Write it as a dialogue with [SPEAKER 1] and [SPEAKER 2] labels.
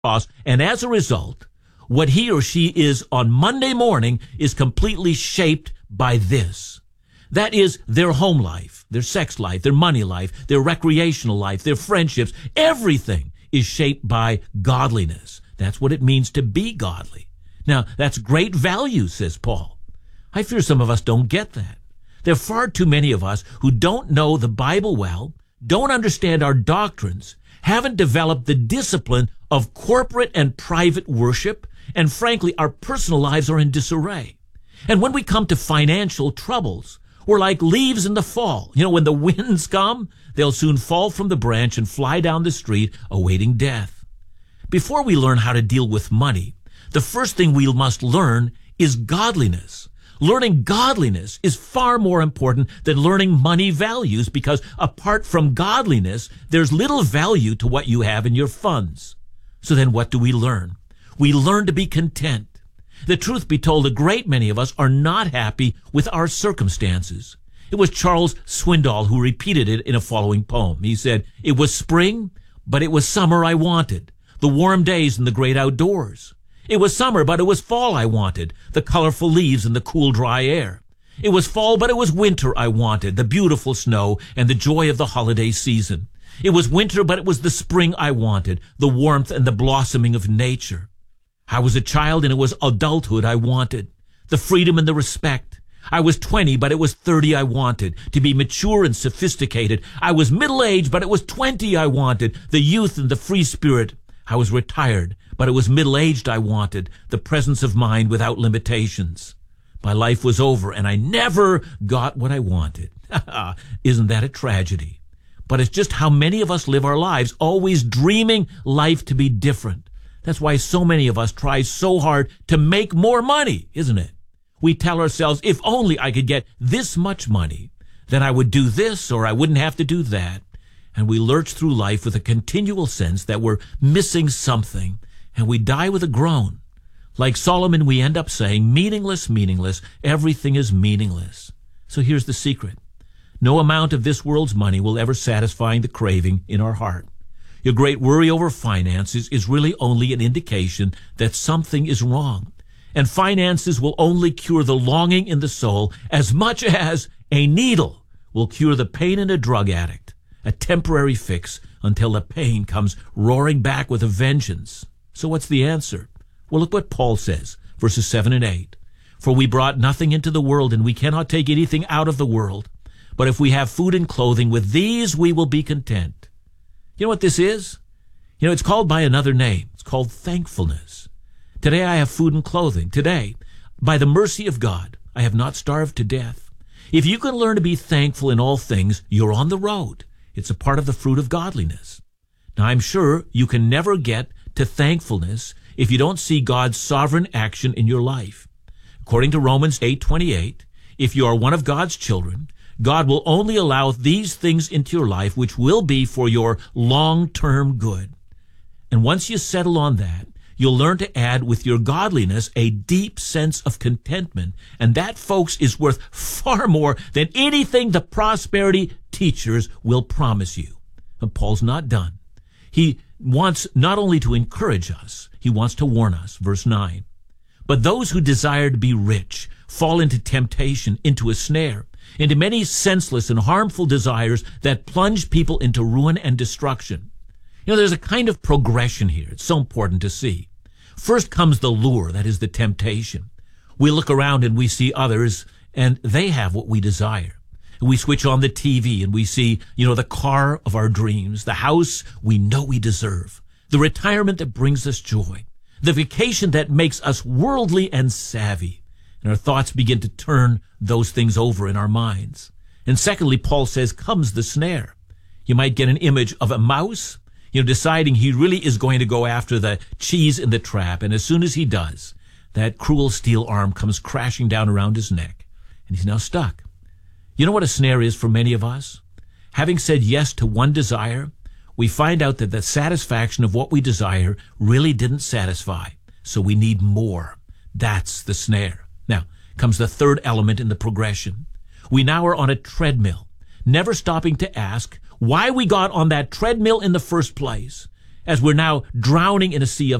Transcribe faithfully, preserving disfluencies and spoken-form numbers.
[SPEAKER 1] cross, and as a result, what he or she is on Monday morning is completely shaped by this. That is their home life, their sex life, their money life, their recreational life, their friendships. Everything is shaped by godliness. That's what it means to be godly. Now, that's great value, says Paul. I fear some of us don't get that. There are far too many of us who don't know the Bible well, don't understand our doctrines, haven't developed the discipline of corporate and private worship, and frankly, our personal lives are in disarray. And when we come to financial troubles, we're like leaves in the fall. You know, when the winds come, they'll soon fall from the branch and fly down the street awaiting death. Before we learn how to deal with money, the first thing we must learn is godliness. Learning godliness is far more important than learning money values, because apart from godliness, there's little value to what you have in your funds. So then what do we learn? We learn to be content. The truth be told, a great many of us are not happy with our circumstances. It was Charles Swindoll who repeated it in a following poem. He said, "It was spring, but it was summer I wanted, the warm days and the great outdoors. It was summer, but it was fall I wanted, the colorful leaves and the cool, dry air. It was fall, but it was winter I wanted, the beautiful snow and the joy of the holiday season. It was winter, but it was the spring I wanted, the warmth and the blossoming of nature. I was a child, and it was adulthood I wanted, the freedom and the respect. I was twenty, but it was thirty I wanted, to be mature and sophisticated. I was middle-aged, but it was twenty I wanted, the youth and the free spirit. I was retired, but it was middle-aged I wanted, the presence of mind without limitations. My life was over, and I never got what I wanted." Isn't that a tragedy? But it's just how many of us live our lives, always dreaming life to be different. That's why so many of us try so hard to make more money, isn't it? We tell ourselves, if only I could get this much money, then I would do this or I wouldn't have to do that. And we lurch through life with a continual sense that we're missing something, and we die with a groan. Like Solomon, we end up saying, meaningless, meaningless, everything is meaningless. So here's the secret. No amount of this world's money will ever satisfy the craving in our heart. Your great worry over finances is really only an indication that something is wrong. And finances will only cure the longing in the soul as much as a needle will cure the pain in a drug addict, a temporary fix until the pain comes roaring back with a vengeance. So what's the answer? Well, look what Paul says, verses seven and eight. "For we brought nothing into the world, and we cannot take anything out of the world. But if we have food and clothing, with these we will be content." You know what this is? You know, it's called by another name. It's called thankfulness. Today I have food and clothing. Today, by the mercy of God, I have not starved to death. If you can learn to be thankful in all things, you're on the road. It's a part of the fruit of godliness. Now, I'm sure you can never get to thankfulness if you don't see God's sovereign action in your life. According to Romans eight twenty-eight, if you are one of God's children, God will only allow these things into your life which will be for your long-term good. And once you settle on that, you'll learn to add with your godliness a deep sense of contentment. And that, folks, is worth far more than anything the prosperity teachers will promise you. And Paul's not done. He wants not only to encourage us, he wants to warn us. Verse nine. "But those who desire to be rich fall into temptation, into a snare, into many senseless and harmful desires that plunge people into ruin and destruction." You know, there's a kind of progression here. It's so important to see. First comes the lure, that is the temptation. We look around and we see others, and they have what we desire. We switch on the T V and we see, you know, the car of our dreams, the house we know we deserve, the retirement that brings us joy, the vacation that makes us worldly and savvy. And our thoughts begin to turn those things over in our minds. And secondly, Paul says, comes the snare. You might get an image of a mouse, you know, deciding he really is going to go after the cheese in the trap. And as soon as he does, that cruel steel arm comes crashing down around his neck, and he's now stuck. You know what a snare is for many of us? Having said yes to one desire, we find out that the satisfaction of what we desire really didn't satisfy, so we need more. That's the snare. Now comes the third element in the progression. We now are on a treadmill, never stopping to ask why we got on that treadmill in the first place. as we're now drowning in a sea of